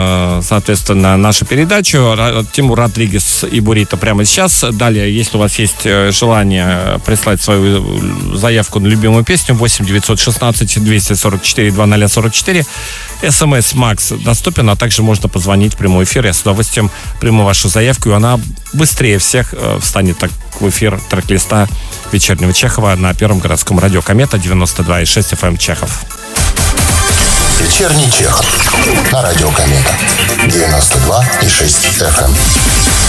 соответственно, нашу передачу. Тимур Родригес и Бурито прямо сейчас. Далее, если у вас есть желание прислать свою заявку на любимую песню, 8 916 244 2044. СМС Макс доступен, а также можно позвонить в прямой эфир. Я с удовольствием приму вашу заявку, и она быстрее всех встанет так в эфир трек-листа вечернего Чехова на Первом городском радио Комета 92,6 FM Чехов. Вечерний Чехов на радио Комета 92,6 FM.